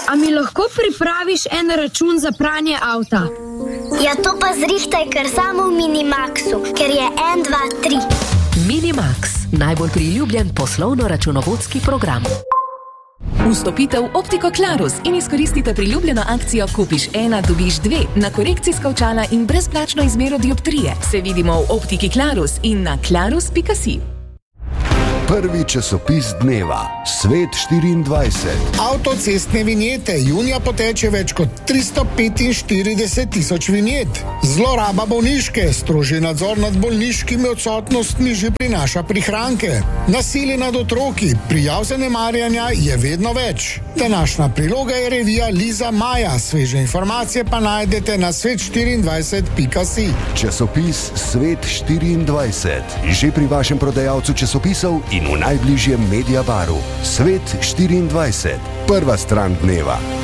A mi lahko pripraviš en račun za pranje avta? Ja, to pa zrihtaj kar samo v Minimaxu, ker je 1, 2, 3. Minimax, najbolj priljubljen poslovno-računovodski program. Vstopite v Optiko Clarus in izkoristite priljubljeno akcijo Kupiš 1, dobiš 2 na korekcijska očala in brezplačno izmero dioptrije. Se vidimo v Optiki Clarus in na clarus.si. Prvi časopis dneva, Svet 24. Avtocestne vinjete. Junija poteče več kot 345 tisoč vinjet. Zloraba bolniške. Strožji nadzor nad bolniškimi odsotnostmi že prinaša prihranke. Nasilje nad otroki. Prijav zanemarjanja je vedno več. Današnja priloga je revija Liza Maja. Sveže informacije pa najdete na svet24.si. Časopis Svet 24. Že pri vašem prodajalcu časopisov in v najbližjem Mediabaru. Svet 24. Prva stran dneva.